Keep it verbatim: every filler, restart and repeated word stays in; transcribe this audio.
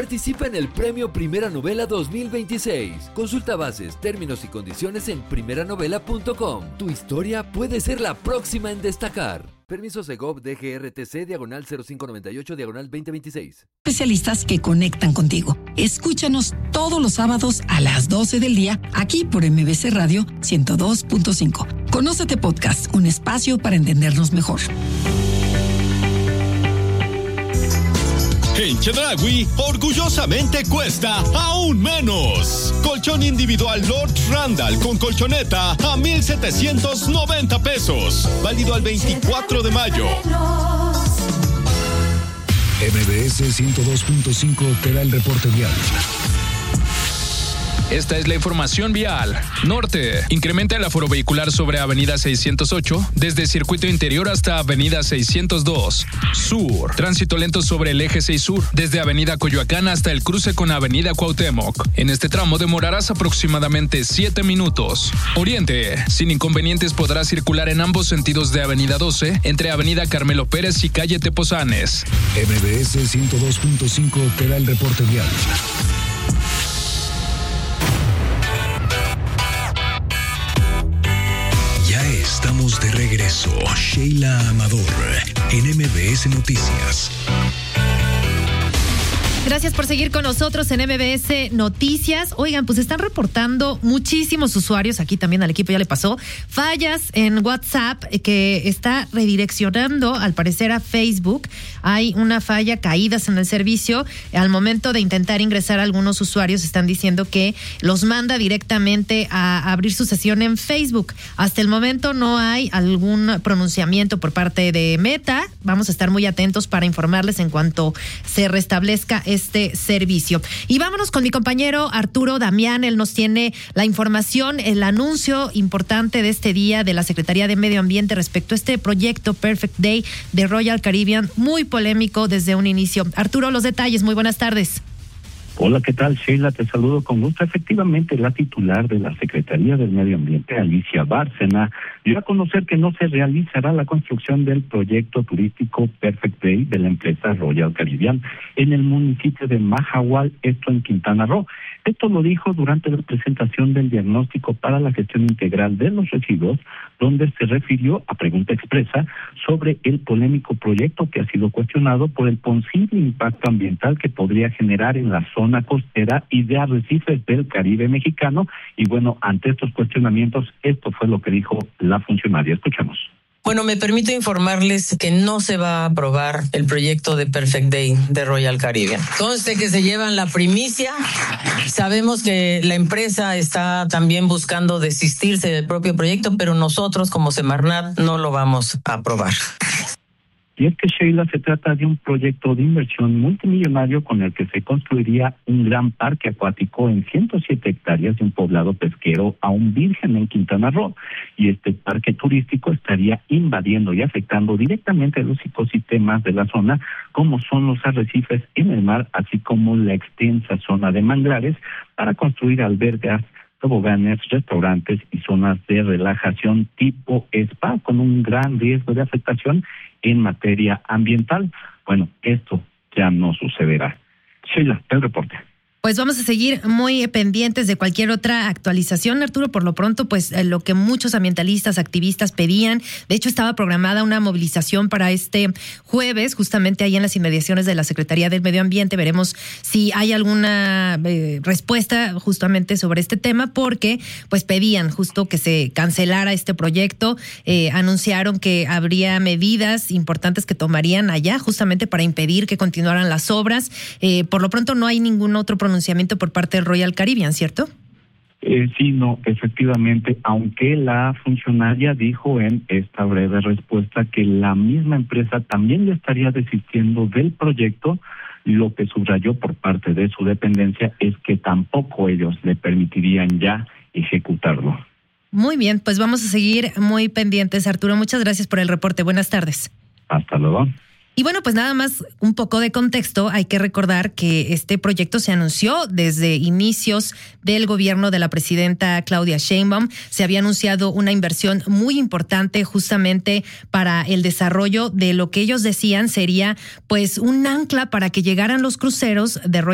Participa en el Premio Primera Novela dos mil veintiséis. Consulta bases, términos y condiciones en primera novela punto com. Tu historia puede ser la próxima en destacar. Permiso Segov D G R T C diagonal cero cinco noventa y ocho diagonal veinte veintiséis. Especialistas que conectan contigo. Escúchanos todos los sábados a las doce del día aquí por M B C Radio ciento dos punto cinco. Conócete Podcast, un espacio para entendernos mejor. En Chedraui, orgullosamente cuesta aún menos. Colchón individual Lord Randall con colchoneta a mil setecientos noventa pesos. Válido al veinticuatro de mayo. M B S ciento dos punto cinco te da el reporte vial. Esta es la información vial. Norte, incrementa el aforo vehicular sobre Avenida seiscientos ocho, desde Circuito Interior hasta Avenida seiscientos dos. Sur, tránsito lento sobre el eje seis Sur, desde Avenida Coyoacán hasta el cruce con Avenida Cuauhtémoc. En este tramo demorarás aproximadamente siete minutos. Oriente, sin inconvenientes podrás circular en ambos sentidos de Avenida doce, entre Avenida Carmelo Pérez y Calle Tepozanes. M B S ciento dos punto cinco te da el reporte vial. Estamos de regreso. Sheila Amador en M B S Noticias. Gracias por seguir con nosotros en M B S Noticias. Oigan, pues están reportando muchísimos usuarios, aquí también al equipo ya le pasó, fallas en WhatsApp que está redireccionando al parecer a Facebook. Hay una falla, caídas en el servicio. Al momento de intentar ingresar, algunos usuarios están diciendo que los manda directamente a abrir su sesión en Facebook. Hasta el momento no hay algún pronunciamiento por parte de Meta. Vamos a estar muy atentos para informarles en cuanto se restablezca este servicio. Y vámonos con mi compañero Arturo Damián. Él nos tiene la información, el anuncio importante de este día de la Secretaría de Medio Ambiente respecto a este proyecto Perfect Day de Royal Caribbean, muy polémico desde un inicio. Arturo, los detalles, muy buenas tardes. Hola, ¿qué tal, Sheila? Te saludo con gusto. Efectivamente, la titular de la Secretaría del Medio Ambiente, Alicia Bárcena, dio a conocer que no se realizará la construcción del proyecto turístico Perfect Day de la empresa Royal Caribbean en el municipio de Mahahual, esto en Quintana Roo. Esto lo dijo durante la presentación del diagnóstico para la gestión integral de los residuos, donde se refirió a pregunta expresa sobre el polémico proyecto que ha sido cuestionado por el posible impacto ambiental que podría generar en la zona costera y de arrecifes del Caribe mexicano. Y bueno, ante estos cuestionamientos, esto fue lo que dijo la funcionaria. Escuchamos. Bueno, me permito informarles que no se va a aprobar el proyecto de Perfect Day de Royal Caribbean. Conste que se llevan la primicia. Sabemos que la empresa está también buscando desistirse del propio proyecto, pero nosotros como Semarnat no lo vamos a aprobar. Y es que, Sheila, se trata de un proyecto de inversión multimillonario con el que se construiría un gran parque acuático en ciento siete hectáreas de un poblado pesquero aún virgen en Quintana Roo. Y este parque turístico estaría invadiendo y afectando directamente a los ecosistemas de la zona, como son los arrecifes en el mar, así como la extensa zona de manglares, para construir albergas, toboganes, restaurantes y zonas de relajación tipo spa, con un gran riesgo de afectación en materia ambiental. Bueno, esto ya no sucederá. Sheila, el reporte. Pues vamos a seguir muy pendientes de cualquier otra actualización, Arturo. Por lo pronto, pues lo que muchos ambientalistas, activistas pedían. De hecho, estaba programada una movilización para este jueves, justamente ahí en las inmediaciones de la Secretaría del Medio Ambiente. Veremos si hay alguna eh, respuesta justamente sobre este tema, porque pues pedían justo que se cancelara este proyecto. Eh, anunciaron que habría medidas importantes que tomarían allá justamente para impedir que continuaran las obras. Eh, por lo pronto no hay ningún otro pronunciamiento por parte del Royal Caribbean, ¿cierto? Eh, sí, no, efectivamente, aunque la funcionaria dijo en esta breve respuesta que la misma empresa también ya estaría desistiendo del proyecto, lo que subrayó por parte de su dependencia es que tampoco ellos le permitirían ya ejecutarlo. Muy bien, pues vamos a seguir muy pendientes, Arturo. Muchas gracias por el reporte. Buenas tardes. Hasta luego. Y bueno, pues nada más un poco de contexto. Hay que recordar que este proyecto se anunció desde inicios del gobierno de la presidenta Claudia Sheinbaum. Se había anunciado una inversión muy importante justamente para el desarrollo de lo que ellos decían sería pues un ancla para que llegaran los cruceros de Royal